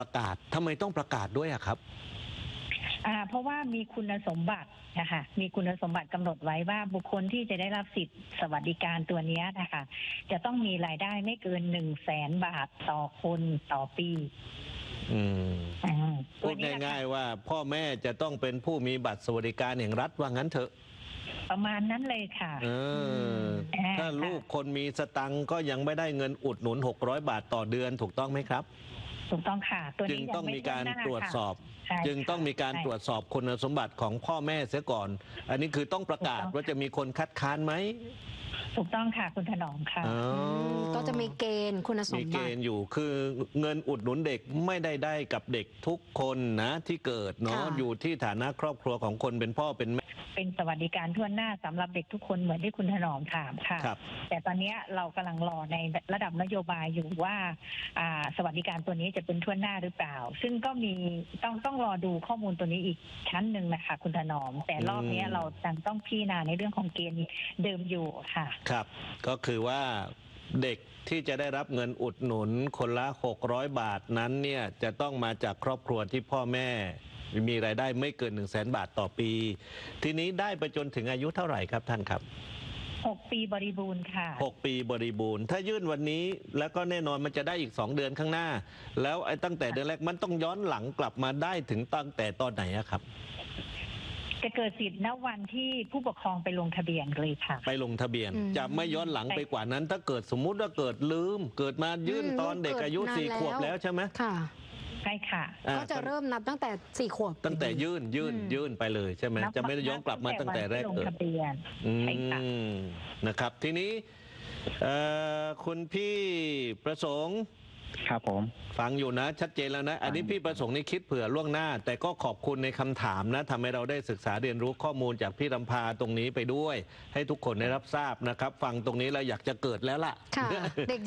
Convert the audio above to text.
ประกาศทำไมต้องประกาศด้วยอะครับเพราะว่ามีคุณสมบัตินะคะมีคุณสมบัติกำหนดไว้ว่าบุคคลที่จะได้รับสิทธิสวัสดิการตัวนี้นะคะจะต้องมีรายได้ไม่เกิน100,000 บาทต่อคนต่อปีพูดง่ายๆว่าพ่อแม่จะต้องเป็นผู้มีบัตรสวัสดิการแห่งรัฐว่างั้นเถอะประมาณนั้นเลยค่ะถ้าลูกคนมีสตังค์ก็ยังไม่ได้เงินอุดหนุน600 บาทต่อเดือนถูกต้องไหมครับถูกต้องค่ะตัวนี้จึงต้องมีการตรวจสอบคุณสมบัติของพ่อแม่เสียก่อนอันนี้คือต้องประกาศว่าจะมีคนคัดค้านไหมถูกต้องค่ะคุณถนอมค่ะก็จะมีเกณฑ์คุณสมบัติมีเกณฑ์อยู่คือเงินอุดหนุนเด็กไม่ได้กับเด็กทุกคนนะที่เกิดเนาะอยู่ที่ฐานะครอบครัวของคนเป็นพ่อเป็นแม่เป็นสวัสดิการทั่วหน้าสำหรับเด็กทุกคนเหมือนที่คุณถนอมถามค่ะแต่ตอนนี้เรากำลังรอในระดับนโยบายอยู่ว่าสวัสดิการตัวนี้จะเป็นทั่วหน้าหรือเปล่าซึ่งก็มีต้องรอดูข้อมูลตัวนี้อีกชั้นหนึ่งนะคะคุณถนอมแต่รอบนี้เราต้องพิจารณาในเรื่องของเกณฑ์เดิมอยู่ค่ะครับก็คือว่าเด็กที่จะได้รับเงินอุดหนุนคนละ600 บาทนั้นเนี่ยจะต้องมาจากครอบครัวที่พ่อแม่มีรายได้ไม่เกิน100,000 บาทต่อปีทีนี้ได้ไปจนถึงอายุเท่าไหร่ครับท่านครับ 6 ปีบริบูรณ์ค่ะ 6 ปีบริบูรณ์ถ้ายื่นวันนี้แล้วก็แน่นอนมันจะได้อีก2 เดือนข้างหน้าแล้วไอ้ตั้งแต่เดือนแรกมันต้องย้อนหลังกลับมาได้ถึงตั้งแต่ตอนไหนครับจะเกิดสิทธิ์ณวันที่ผู้ปกครองไปลงทะเบียนเลยค่ะไปลงทะเบียนจะไม่ย้อนหลังไปกว่านั้นถ้าเกิดสมมุติว่าเกิดลืมเกิดมายื่นตอนเด็กอายุ4 ขวบแล้วใช่ไหมค่ะใช่ค่ะก็จะเริ่มนับตั้งแต่4 ขวบตั้งแต่ยื่นไปเลยใช่ไหมจะไม่ได้ย้อนกลับมาตั้งแต่แรกเกิดนะครับทีนี้คุณพี่ประสงค์ครับผมฟังอยู่นะชัดเจนแล้วนะอันนี้พี่ประสงค์นี่คิดเผื่อล่วงหน้าแต่ก็ขอบคุณในคำถามนะทำให้เราได้ศึกษาเรียนรู้ข้อมูลจากพี่รำพาตรงนี้ไปด้วยให้ทุกคนได้รับทราบนะครับฟังตรงนี้เราอยากจะเกิดแล้วล่ะ